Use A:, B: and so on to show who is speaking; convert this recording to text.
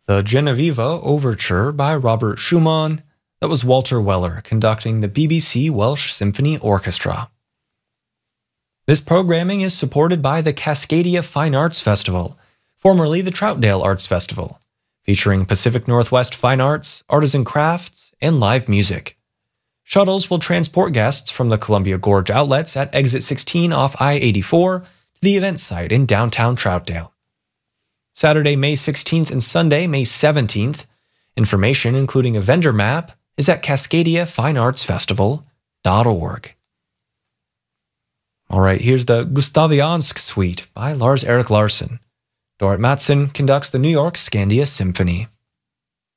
A: The Genevieve Overture by Robert Schumann. That was Walter Weller conducting the BBC Welsh Symphony Orchestra. This programming is supported by the Cascadia Fine Arts Festival, formerly the Troutdale Arts Festival, featuring Pacific Northwest fine arts, artisan crafts, and live music. Shuttles will transport guests from the Columbia Gorge outlets at Exit 16 off I-84 to the event site in downtown Troutdale. Saturday, May 16th and Sunday, May 17th. Information, including a vendor map, is at CascadiaFineArtsFestival.org. All right, here's the Gustaviansk Suite by Lars Erik Larsson. Dorit Mattsson conducts the New York Scandia Symphony.